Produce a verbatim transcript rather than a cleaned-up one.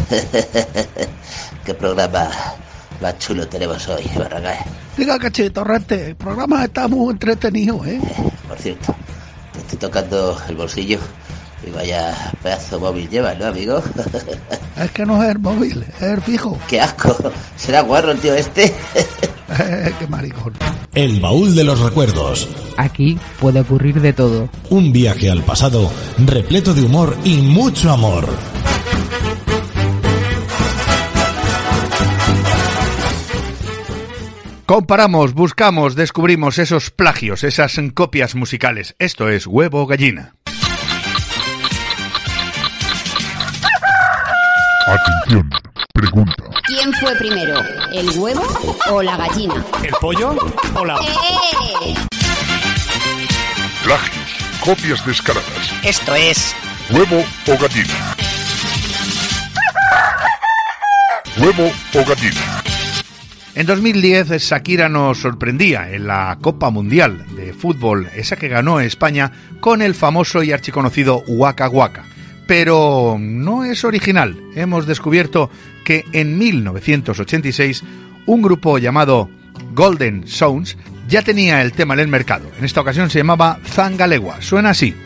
Qué programa más chulo tenemos hoy, Barragán. Diga, Cachito, Torrente, el programa está muy entretenido, ¿eh? Por cierto, te estoy tocando el bolsillo y vaya pedazo móvil lleva, ¿no, amigo? Es que no es el móvil, es el fijo. ¡Qué asco! ¿Será guarro el tío este? Eh, ¡Qué maricón! El baúl de los recuerdos. Aquí puede ocurrir de todo. Un viaje al pasado repleto de humor y mucho amor. Comparamos, buscamos, descubrimos esos plagios, esas copias musicales. Esto es Huevo o Gallina. Atención, pregunta. ¿Quién fue primero, el huevo o la gallina? ¿El pollo o la...? ¡Eh! Plagios, copias descaradas. Esto es... Huevo o gallina. Huevo o gallina. En dos mil diez, Shakira nos sorprendía en la Copa Mundial de Fútbol, esa que ganó España, con el famoso y archiconocido Waka Waka. Pero no es original. Hemos descubierto que en mil novecientos ochenta y seis un grupo llamado Golden Sounds ya tenía el tema en el mercado. En esta ocasión se llamaba Zangalegua. Suena así.